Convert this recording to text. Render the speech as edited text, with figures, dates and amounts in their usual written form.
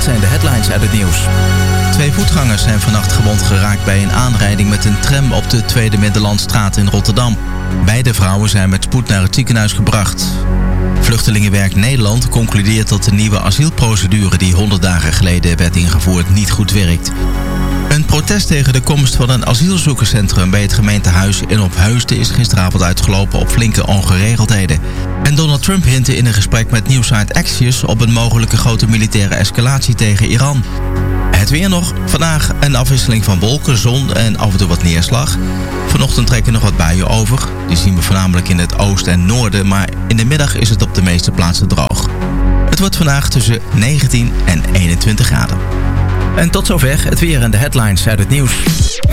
zijn de headlines uit het nieuws. 2 voetgangers zijn vannacht gewond geraakt bij een aanrijding met een tram op de Tweede Middellandstraat in Rotterdam. Beide vrouwen zijn met spoed naar het ziekenhuis gebracht. Vluchtelingenwerk Nederland concludeert dat de nieuwe asielprocedure die 100 dagen geleden werd ingevoerd niet goed werkt. Een protest tegen de komst van een asielzoekerscentrum bij het gemeentehuis in Opheusden is gisteravond uitgelopen op flinke ongeregeldheden. En Donald Trump hintte in een gesprek met Newsite Axios op een mogelijke grote militaire escalatie tegen Iran. Het weer nog. Vandaag een afwisseling van wolken, zon en af en toe wat neerslag. Vanochtend trekken nog wat buien over. Die zien we voornamelijk in het oosten en noorden, maar in de middag is het op de meeste plaatsen droog. Het wordt vandaag tussen 19 en 21 graden. En tot zover het weer en de headlines uit het nieuws.